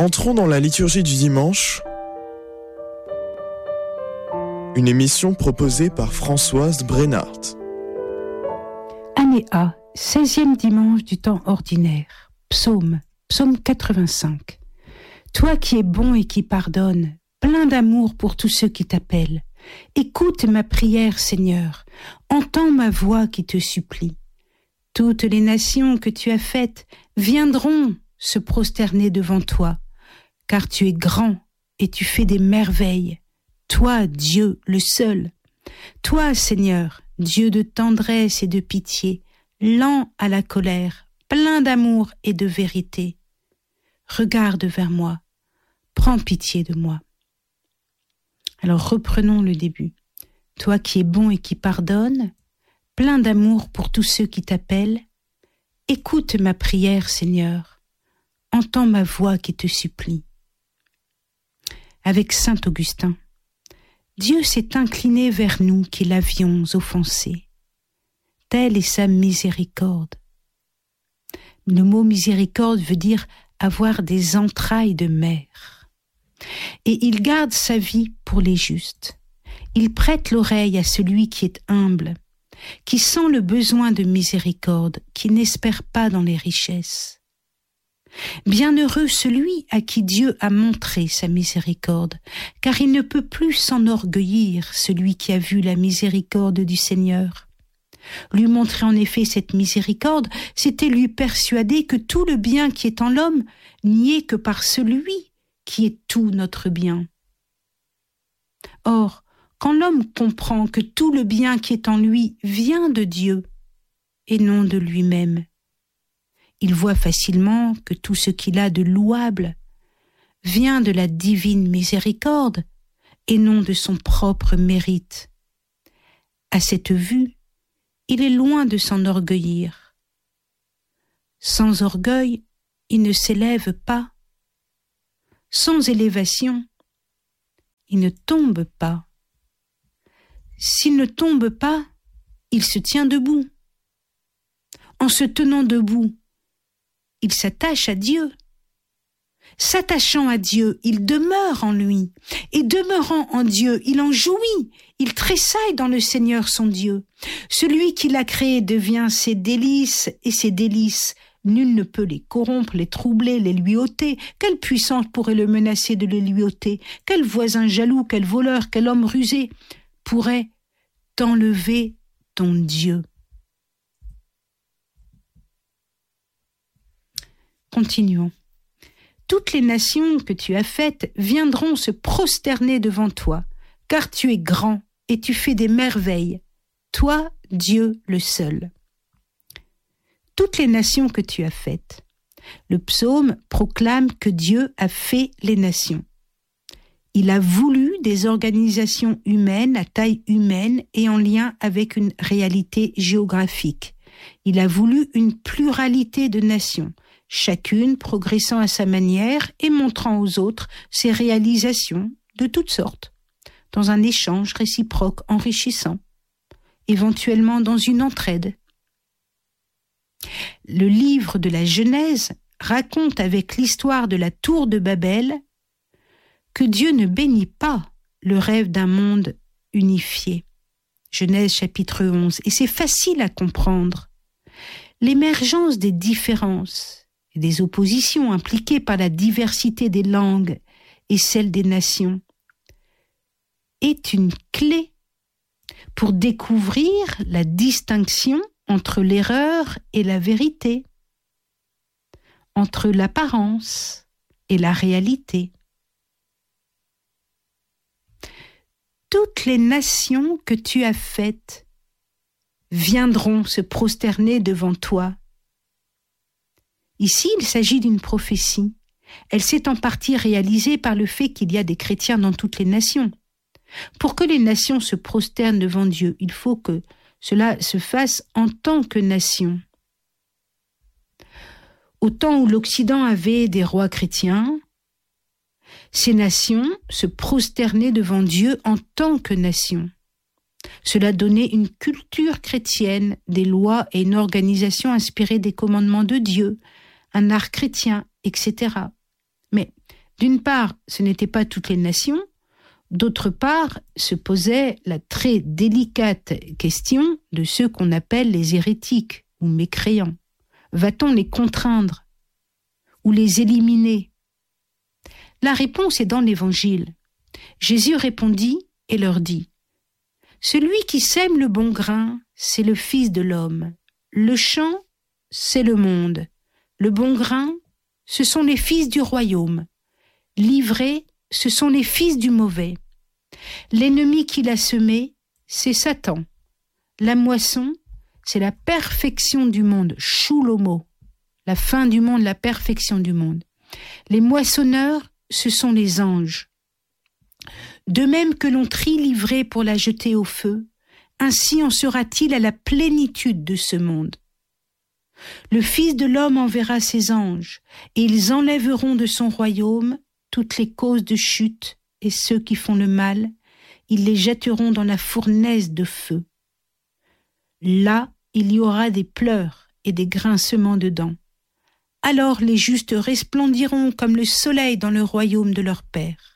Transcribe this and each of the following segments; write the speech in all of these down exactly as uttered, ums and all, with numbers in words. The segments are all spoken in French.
Entrons dans la liturgie du dimanche, une émission proposée par Françoise Brennart. Année A, seizième dimanche du temps ordinaire. Psaume, psaume quatre-vingt-cinq. Toi qui es bon et qui pardonnes, plein d'amour pour tous ceux qui t'appellent, écoute ma prière, Seigneur, entends ma voix qui te supplie. Toutes les nations que tu as faites viendront se prosterner devant toi, car tu es grand et tu fais des merveilles. Toi, Dieu, le seul. Toi, Seigneur, Dieu de tendresse et de pitié, lent à la colère, plein d'amour et de vérité. Regarde vers moi, prends pitié de moi. Alors reprenons le début. Toi qui es bon et qui pardonnes, plein d'amour pour tous ceux qui t'appellent, écoute ma prière, Seigneur, entends ma voix qui te supplie. Avec saint Augustin, Dieu s'est incliné vers nous qui l'avions offensé. Telle est sa miséricorde. Le mot miséricorde veut dire avoir des entrailles de mère. Et il garde sa vie pour les justes. Il prête l'oreille à celui qui est humble, qui sent le besoin de miséricorde, qui n'espère pas dans les richesses. Bienheureux celui à qui Dieu a montré sa miséricorde, car il ne peut plus s'enorgueillir, celui qui a vu la miséricorde du Seigneur. Lui montrer en effet cette miséricorde, c'était lui persuader que tout le bien qui est en l'homme n'y est que par celui qui est tout notre bien. Or, quand l'homme comprend que tout le bien qui est en lui vient de Dieu et non de lui-même, il voit facilement que tout ce qu'il a de louable vient de la divine miséricorde et non de son propre mérite. À cette vue, il est loin de s'enorgueillir. Sans orgueil, il ne s'élève pas. Sans élévation, il ne tombe pas. S'il ne tombe pas, il se tient debout. En se tenant debout, il s'attache à Dieu. S'attachant à Dieu, il demeure en lui. Et demeurant en Dieu, il en jouit. Il tressaille dans le Seigneur son Dieu. Celui qui l'a créé devient ses délices, et ses délices, nul ne peut les corrompre, les troubler, les lui ôter. Quelle puissance pourrait le menacer de les lui ôter? Quel voisin jaloux, quel voleur, quel homme rusé pourrait t'enlever ton Dieu? Continuons. Toutes les nations que tu as faites viendront se prosterner devant toi, car tu es grand et tu fais des merveilles, toi, Dieu le seul. Toutes les nations que tu as faites. Le psaume proclame que Dieu a fait les nations. Il a voulu des organisations humaines à taille humaine et en lien avec une réalité géographique. Il a voulu une pluralité de nations, chacune progressant à sa manière et montrant aux autres ses réalisations de toutes sortes, dans un échange réciproque enrichissant, éventuellement dans une entraide. Le livre de la Genèse raconte avec l'histoire de la tour de Babel que Dieu ne bénit pas le rêve d'un monde unifié. Genèse chapitre onze, et c'est facile à comprendre. L'émergence des différences et des oppositions impliquées par la diversité des langues et celle des nations est une clé pour découvrir la distinction entre l'erreur et la vérité, entre l'apparence et la réalité. Toutes les nations que tu as faites viendront se prosterner devant toi. Ici, il s'agit d'une prophétie. Elle s'est en partie réalisée par le fait qu'il y a des chrétiens dans toutes les nations. Pour que les nations se prosternent devant Dieu, il faut que cela se fasse en tant que nation. Au temps où l'Occident avait des rois chrétiens, ces nations se prosternaient devant Dieu en tant que nation. Cela donnait une culture chrétienne, des lois et une organisation inspirée des commandements de Dieu, un art chrétien, et cetera. Mais d'une part, ce n'étaient pas toutes les nations, d'autre part, se posait la très délicate question de ceux qu'on appelle les hérétiques ou mécréants. Va-t-on les contraindre ou les éliminer? La réponse est dans l'Évangile. Jésus répondit et leur dit: Celui qui sème le bon grain, c'est le Fils de l'homme. Le champ, c'est le monde. Le bon grain, ce sont les fils du royaume. L'ivraie, ce sont les fils du mauvais. L'ennemi qui l'a semé, c'est Satan. La moisson, c'est la perfection du monde, shulomo, la fin du monde, la perfection du monde. Les moissonneurs, ce sont les anges. De même que l'on trie l'ivraie pour la jeter au feu, ainsi en sera-t-il à la plénitude de ce monde. Le Fils de l'homme enverra ses anges, et ils enlèveront de son royaume toutes les causes de chute, et ceux qui font le mal, ils les jetteront dans la fournaise de feu. Là, il y aura des pleurs et des grincements de dents. Alors les justes resplendiront comme le soleil dans le royaume de leur Père.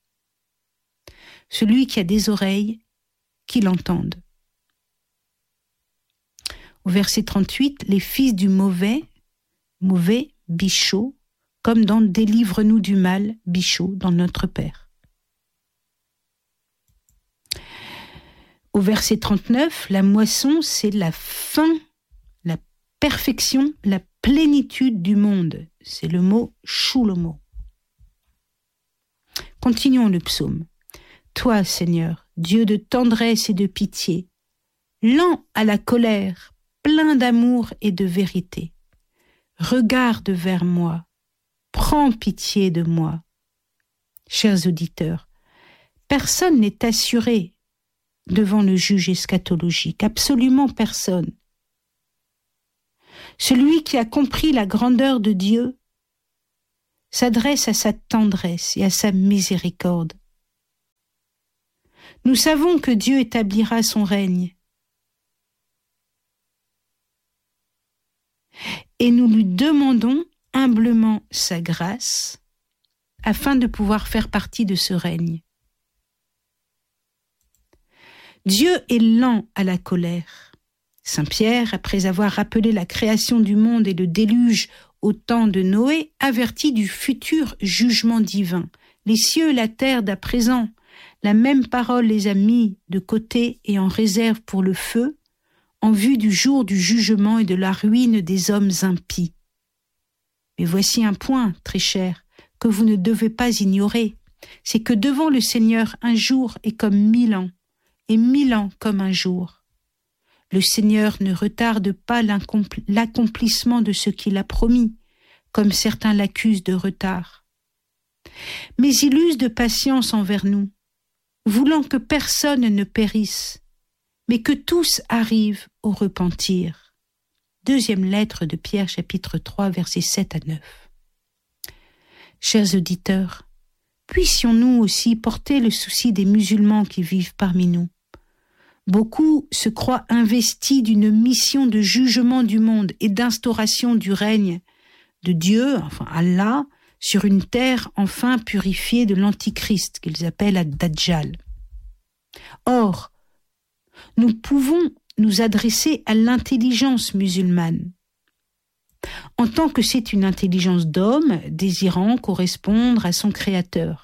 Celui qui a des oreilles, qu'il entende. Au verset trente-huit, les fils du mauvais, mauvais, bichot, comme dans Délivre-nous du mal, bichot, dans notre Père. Au verset trente-neuf, la moisson, c'est la fin, la perfection, la plénitude du monde. C'est le mot shulomo. Continuons le psaume. Toi, Seigneur, Dieu de tendresse et de pitié, lent à la colère, plein d'amour et de vérité, regarde vers moi, prends pitié de moi. Chers auditeurs, personne n'est assuré devant le juge eschatologique, absolument personne. Celui qui a compris la grandeur de Dieu s'adresse à sa tendresse et à sa miséricorde. Nous savons que Dieu établira son règne et nous lui demandons humblement sa grâce afin de pouvoir faire partie de ce règne. Dieu est lent à la colère. Saint Pierre, après avoir rappelé la création du monde et le déluge au temps de Noé, avertit du futur jugement divin. Les cieux et la terre d'à présent, la même parole les a mis de côté et en réserve pour le feu, en vue du jour du jugement et de la ruine des hommes impies. Mais voici un point, très cher, que vous ne devez pas ignorer, c'est que devant le Seigneur un jour est comme mille ans, et mille ans comme un jour. Le Seigneur ne retarde pas l'accomplissement de ce qu'il a promis, comme certains l'accusent de retard. Mais il use de patience envers nous, voulant que personne ne périsse, mais que tous arrivent au repentir. Deuxième lettre de Pierre, chapitre trois, versets sept à neuf. Chers auditeurs, puissions-nous aussi porter le souci des musulmans qui vivent parmi nous. Beaucoup se croient investis d'une mission de jugement du monde et d'instauration du règne de Dieu, enfin Allah, sur une terre enfin purifiée de l'Antichrist, qu'ils appellent Ad-Dajjal. Or, nous pouvons nous adresser à l'intelligence musulmane, en tant que c'est une intelligence d'homme désirant correspondre à son Créateur.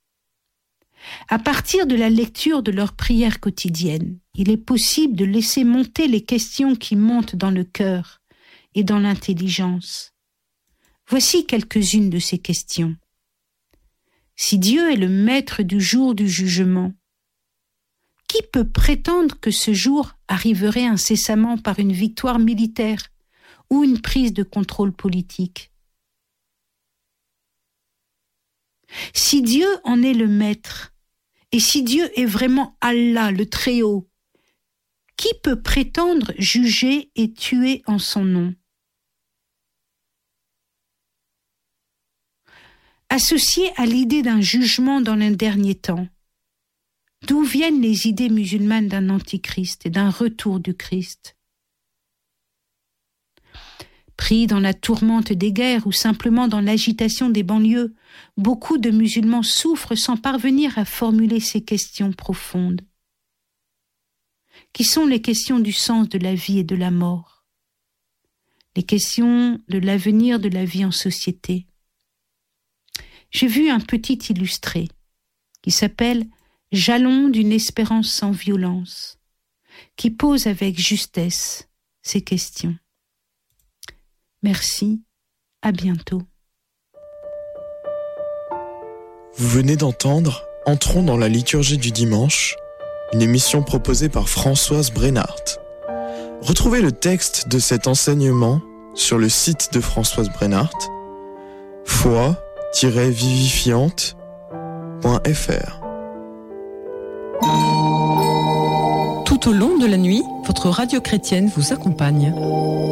À partir de la lecture de leurs prières quotidiennes, il est possible de laisser monter les questions qui montent dans le cœur et dans l'intelligence. Voici quelques-unes de ces questions. Si Dieu est le maître du jour du jugement, qui peut prétendre que ce jour arriverait incessamment par une victoire militaire ou une prise de contrôle politique? Si Dieu en est le maître, et si Dieu est vraiment Allah, le Très-Haut, qui peut prétendre juger et tuer en son nom? Associé à l'idée d'un jugement dans le dernier temps, d'où viennent les idées musulmanes d'un antichrist et d'un retour du Christ? Pris dans la tourmente des guerres ou simplement dans l'agitation des banlieues, beaucoup de musulmans souffrent sans parvenir à formuler ces questions profondes. Qui sont les questions du sens de la vie et de la mort? Les questions de l'avenir de la vie en société. J'ai vu un petit illustré qui s'appelle « Jalon d'une espérance sans violence », qui pose avec justesse ces questions. Merci, à bientôt. Vous venez d'entendre Entrons dans la liturgie du dimanche, une émission proposée par Françoise Brennart. Retrouvez le texte de cet enseignement sur le site de Françoise Brennart, foi tiret vivifiante point f r. Tout au long de la nuit, votre radio chrétienne vous accompagne.